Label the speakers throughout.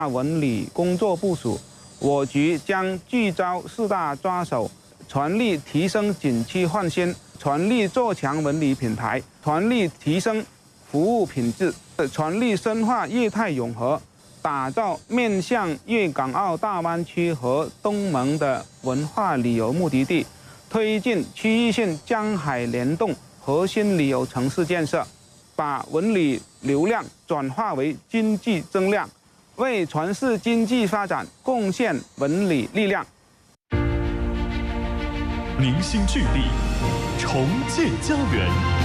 Speaker 1: 文旅工作部署，我局将聚焦4大抓手，全力提升景区焕新，全力做强文旅品牌，全力提升服务品质，全力深化业态融合，打造面向粤港澳大湾区和东盟的文化旅游目的地，推进区域性江海联动核心旅游城市建设，把文旅流量转化为经济增量，为全市经济发展贡献文旅力量。
Speaker 2: 凝心聚力，重建家园。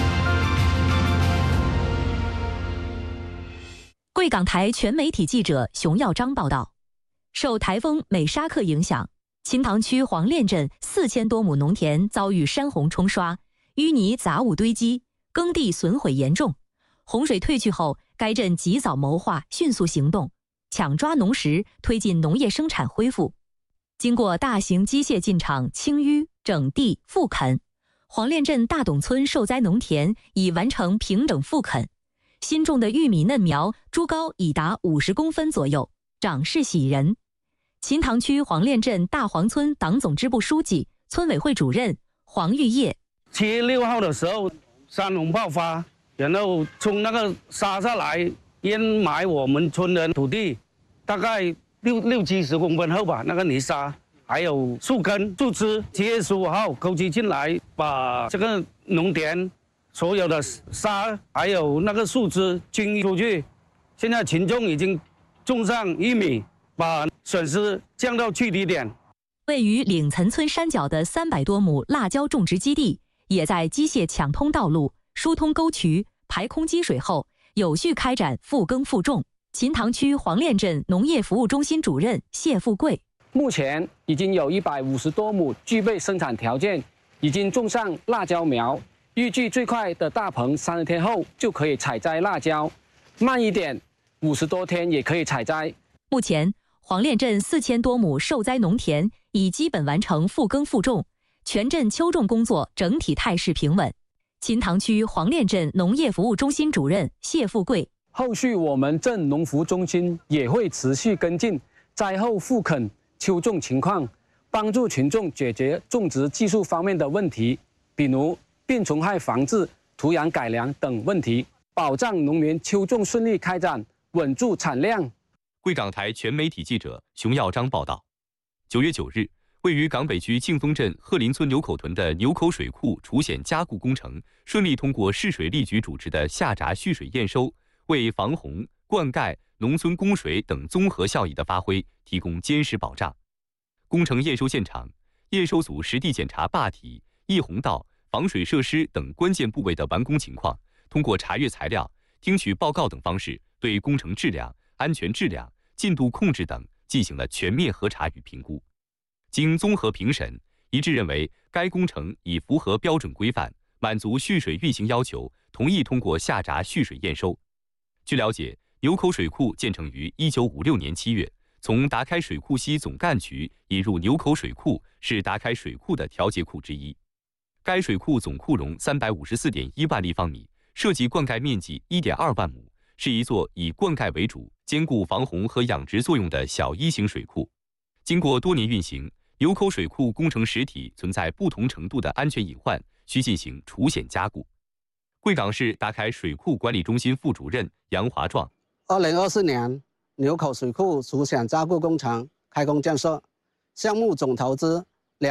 Speaker 3: 贵港台全媒体记者熊耀章报道，受台风美沙克影响，秦塘区黄练镇4000多亩农田遭遇山洪冲刷，淤泥杂物堆积，耕地损毁严重。洪水退去后，该镇及早谋划，迅速行动，抢抓农时，推进农业生产恢复。经过大型机械进场清淤、整地、复垦，黄练镇大董村受灾农田已完成平整复垦。新种的玉米嫩苗株高已达50公分左右，长势喜人。秦塘区黄练镇大黄村党总支部书记、村委会主任黄玉业
Speaker 4: 7月6号的时候，山洪爆发，然后从那个沙下来淹埋我们村的土地，大概60-70公分厚吧，那个泥沙，还有树根、树枝。7月15号，沟渠进来，把这个农田所有的沙还有那个树枝清出去。现在群众已经种上玉米，把损失降到最低点。
Speaker 3: 位于岭岑村山脚的300多亩辣椒种植基地，也在机械抢通道路、疏通沟渠、排空积水后，有序开展复耕复种。秦塘区黄练镇农业服务中心主任谢富贵：
Speaker 5: 目前已经有150多亩具备生产条件，已经种上辣椒苗。预计最快的大棚30天后就可以采摘辣椒，慢一点50多天也可以采摘。
Speaker 3: 目前，黄练镇4000多亩受灾农田已基本完成复耕复种，全镇秋种工作整体态势平稳。秦塘区黄练镇农业服务中心主任谢富贵：
Speaker 5: 后续我们镇农服中心也会持续跟进灾后复垦、秋种情况，帮助群众解决种植技术方面的问题，比如病虫害防治、土壤改良等问题，保障农民秋种顺利开展，稳住产量。
Speaker 2: 贵港台全媒体记者熊耀章报道。9月9日，位于港北区庆丰镇鹤林村牛口屯的牛口水库除险加固工程顺利通过市水利局主持的下闸蓄水验收，为防洪、灌溉、农村供水等综合效益的发挥提供坚实保障。工程验收现场，验收组实地检查坝体、溢洪道、防水设施等关键部位的完工情况，通过查阅材料、听取报告等方式，对工程质量、安全质量、进度控制等进行了全面核查与评估。经综合评审，一致认为该工程已符合标准规范，满足蓄水运行要求，同意通过下闸蓄水验收。据了解，牛口水库建成于1956年7月，从达开水库西总干渠引入牛口水库，是达开水库的调节库之一。该水库总库容354.1万立方米，涉及灌溉面积1.2万亩，是一座以灌溉为主、兼顾防洪和养殖作用的小一型水库。经过多年运行，牛口水库工程实体存在不同程度的安全隐患，需进行除险加固。贵港市达开水库管理中心副主任杨华壮
Speaker 6: ：2024年牛口水库除险加固工程开工建设，项目总投资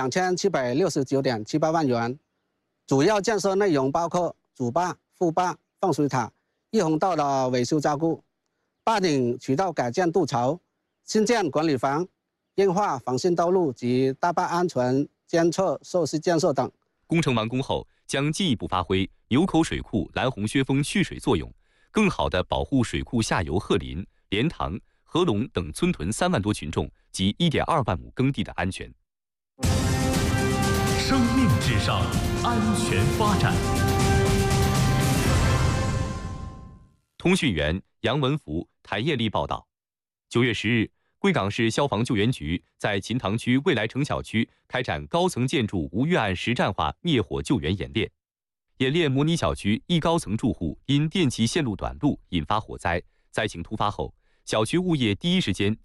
Speaker 6: 2769.78万元。主要建设内容包括主坝、副坝、放水塔、溢洪道的维修加固、坝顶渠道改建渡槽、新建管理房、硬化防汛道路及大坝安全监测设施建设等。
Speaker 2: 工程完工后，将进一步发挥牛口水库拦洪削峰蓄水作用，更好地保护水库下游鹤林、莲塘、合龙等村屯3万多群众及1.2万亩耕地的安全。 生命至上，安全发展。通讯员杨文福、谭艳丽报道。9月10日，贵港市消防救援局在秦塘区未来城小区开展高层建筑无预案实战化灭火救援演练。演练模拟小区一高层住户因电气线路短路引发火灾，灾情突发后， 小区物业第一时间